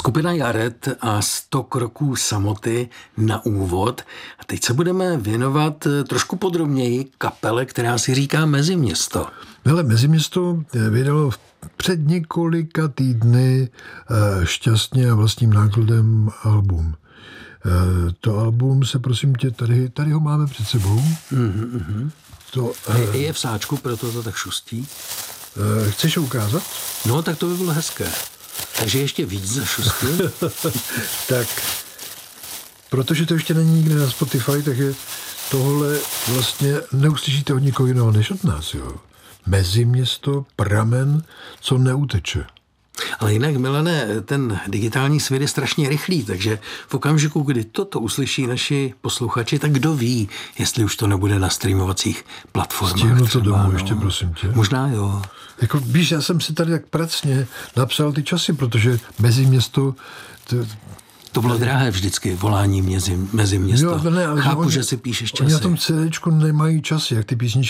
Skupina Jaret a 100 kroků samoty na úvod. A teď se budeme věnovat trošku podrobněji kapele, která si říká Meziměsto. Hele, Meziměsto vydalo před několika týdny šťastně a vlastním nákladem album. To album se, prosím tě, tady ho máme před sebou. To, je v sáčku, proto to tak šustí. Chceš ho ukázat? No, tak to by bylo hezké. Takže ještě víc zašustí. Tak, protože to ještě není nikde na Spotify, tak je tohle vlastně neuslyšíte od nikoho jiného než od nás, jo. Meziměsto, pramen, co neuteče. Ale jinak, Milane, ten digitální svět je strašně rychlý, takže v okamžiku, kdy toto uslyší naši posluchači, tak kdo ví, jestli už to nebude na streamovacích platformách. Stihnu to domů ještě, prosím tě. Možná jo. Jako, víš, já jsem si tady tak pracně napsal ty časy, protože Meziměsto... To bylo drahé vždycky, volání Meziměsto. Jo, ne, ale chápu, že si píšeš časy. Oni na tom CDčku nemají časy, jak ty písničky